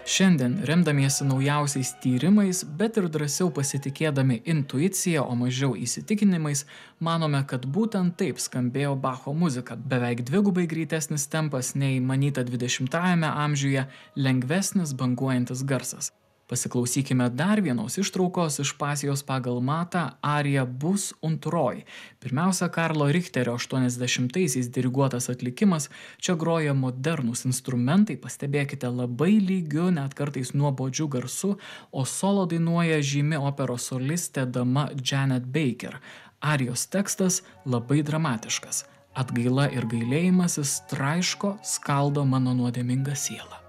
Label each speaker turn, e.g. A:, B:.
A: Šiandien, remdamiesi naujausiais tyrimais, bet ir drąsiau pasitikėdami intuicija, o mažiau įsitikinimais, manome, kad būtent taip skambėjo Bacho muzika. Beveik dvigubai greitesnis tempas nei manyta 20-ajame amžiuje, lengvesnis banguojantis garsas. Pasiklausykime dar vienos ištraukos iš pasijos pagal matą arija Bus und Treu. Pirmiausia, Karlo Richterio 80-aisiais diriguotas atlikimas, čia groja modernūs instrumentai, pastebėkite, labai lygiu, net kartais nuobodžiu garsu, o solo dainuoja žymi operos solistė dama Janet Baker. Arijos tekstas labai dramatiškas. Atgaila ir gailėjimasis traiško, skaldo mano nuodėmingą sielą.